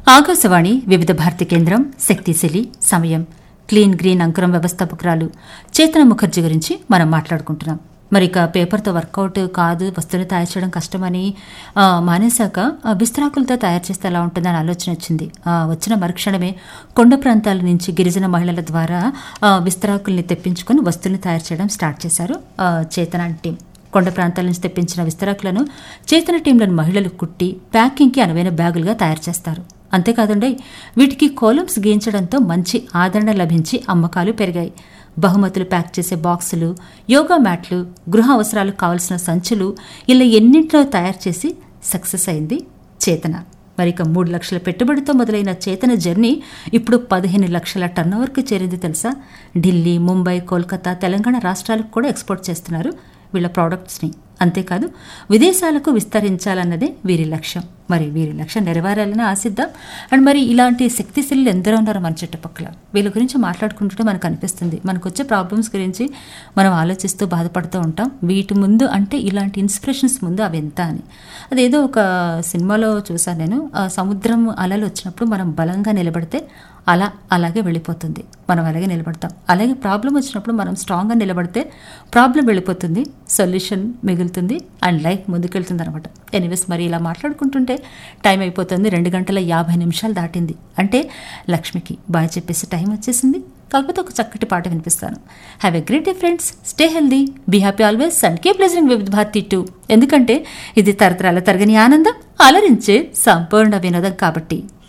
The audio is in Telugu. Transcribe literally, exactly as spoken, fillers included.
ఆకాశవాణి వివిధ భారతి కేంద్రం శక్తిశీలి సమయం క్లీన్ గ్రీన్ అంకురం వ్యవస్థాపకురాలు చేతన ముఖర్జీ గురించి మనం మాట్లాడుకుంటున్నాం. మరి ఇక పేపర్తో వర్కౌట్ కాదు, వస్తువులు తయారు చేయడం కష్టమని మానేశాక విస్తరాకులతో తయారు చేస్తే ఎలా ఉంటుందని ఆలోచన వచ్చింది. వచ్చిన మరుక్షణమే కొండ ప్రాంతాల నుంచి గిరిజన మహిళల ద్వారా విస్తరాకుల్ని తెప్పించుకొని వస్తువుల్ని తయారు చేయడం స్టార్ట్ చేశారు చేతన టీం. కొండ ప్రాంతాల నుంచి తెప్పించిన విస్తరాకులను చేతన టీంలోని మహిళలు కుట్టి ప్యాకింగ్కి అనువైన బ్యాగులుగా తయారు చేస్తారు. అంతేకాదండి, వీటికి కోలమ్స్ గీయించడంతో మంచి ఆదరణ లభించి అమ్మకాలు పెరిగాయి. బహుమతులు ప్యాక్ చేసే బాక్సులు, యోగా మ్యాట్లు, గృహ అవసరాలకు కావలసిన సంచులు ఇలా ఎన్నింటిలో తయారు చేసి సక్సెస్ అయింది చేతన. మరి ఇక మూడు లక్షల పెట్టుబడితో మొదలైన చేతన జర్నీ ఇప్పుడు పదిహేను లక్షల టర్నోవర్కి చేరింది తెలుసా. ఢిల్లీ, ముంబై, కోల్కతా, తెలంగాణ రాష్ట్రాలకు కూడా ఎక్స్పోర్ట్ చేస్తున్నారు వీళ్ళ ప్రోడక్ట్స్ని. అంతేకాదు విదేశాలకు విస్తరించాలన్నదే వీరి లక్ష్యం. మరి వీరి లక్ష్యం నెరవేరాలని ఆశిద్దాం. అండ్ మరి ఇలాంటి శక్తిశీలు ఎందరో ఉన్నారు మన చుట్టుపక్కల. వీళ్ళ గురించి మాట్లాడుకుంటుంటే మనకు అనిపిస్తుంది, మనకు వచ్చే ప్రాబ్లమ్స్ గురించి మనం ఆలోచిస్తూ బాధపడుతూ ఉంటాం. వీటి ముందు అంటే ఇలాంటి ఇన్స్పిరేషన్స్ ముందు అవి ఎంత అని. అదేదో ఒక సినిమాలో చూసాను నేను, సముద్రం అలలు వచ్చినప్పుడు మనం బలంగా నిలబడితే అలా అలాగే వెళ్ళిపోతుంది, మనం అలాగే నిలబడతాం. అలాగే ప్రాబ్లం వచ్చినప్పుడు మనం స్ట్రాంగ్గా నిలబడితే ప్రాబ్లం వెళ్ళిపోతుంది, సొల్యూషన్ మిగులుతుంది అండ్ లైఫ్ ముందుకెళ్తుంది అనమాట. ఎనీవేస్, మరి ఇలా మాట్లాడుకుంటుంటే టైం అయిపోతుంది. రెండు గంటల యాభై నిమిషాలు దాటింది. అంటే లక్ష్మికి బాయ్ చెప్పేసి టైం వచ్చేసింది. కాకపోతే ఒక చక్కటి పాట వినిపిస్తాను. Have a great day friends, stay healthy, be happy always and keep listening with Bharati two. ఎందుకంటే ఇది తరతరాల తరగని ఆనందం, అలరించే సంపూర్ణ వినోదం కాబట్టి.